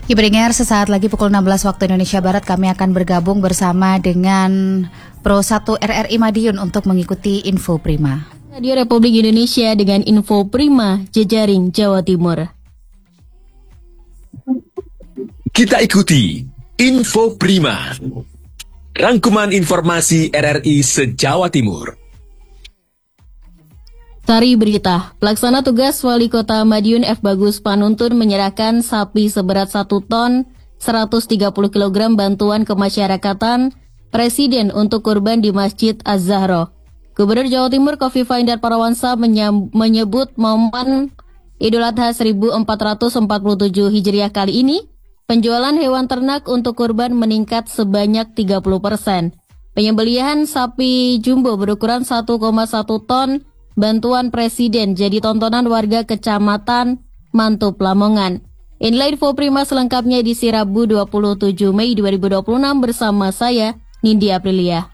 Ya pendengar, sesaat lagi pukul 16 waktu Indonesia Barat kami akan bergabung bersama dengan Pro 1 RRI Madiun untuk mengikuti Info Prima. Radio Republik Indonesia dengan Info Prima Jejaring Jawa Timur. Kita ikuti Info Prima, rangkuman informasi RRI se-Jawa Timur. Sari berita, pelaksana tugas Wali Kota Madiun F. Bagus Panuntun menyerahkan sapi seberat 1 ton 130 kg bantuan kemasyarakatan Presiden untuk kurban di Masjid Az-Zahra. Gubernur Jawa Timur Khofifah Indar Parawansa menyebut momen Idul Adha 1447 Hijriah kali ini, penjualan hewan ternak untuk kurban meningkat sebanyak 30%. Penyembelihan sapi jumbo berukuran 1,1 ton bantuan Presiden jadi tontonan warga Kecamatan Mantub Lamongan. Inilah Info Prima selengkapnya di Rabu 27 Mei 2026 bersama saya, Nindi Aprilia.